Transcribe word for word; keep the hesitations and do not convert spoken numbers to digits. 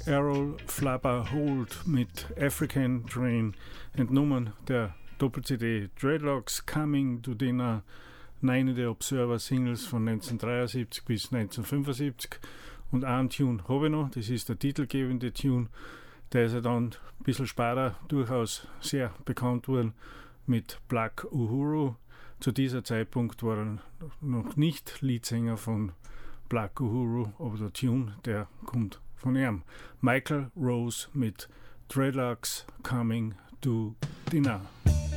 Errol Flabber Holt mit African Train, entnommen der Doppel-C D Dreadlocks Coming to Dinner, neun der Observer-Singles von neunzehnhundertdreiundsiebzig bis neunzehnhundertfünfundsiebzig. Und einen Tune habe ich noch, das ist der titelgebende Tune, der ist ja dann ein bisschen später durchaus sehr bekannt worden mit Black Uhuru. Zu dieser Zeitpunkt war er noch nicht Leadsänger von Black Uhuru, aber der Tune, der kommt von ihm. Michael Rose mit Dreadlocks Coming to Dinner.